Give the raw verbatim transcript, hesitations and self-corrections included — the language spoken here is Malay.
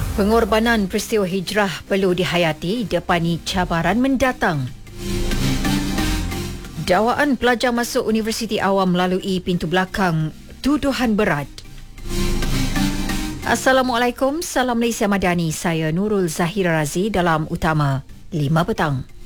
Pengorbanan peristiwa hijrah perlu dihayati depani cabaran mendatang. Dakwaan pelajar masuk Universiti Awam melalui pintu belakang, tuduhan berat. Assalamualaikum, salam Malaysia Madani. Saya Nurul Zahira Razi dalam Utama lima petang.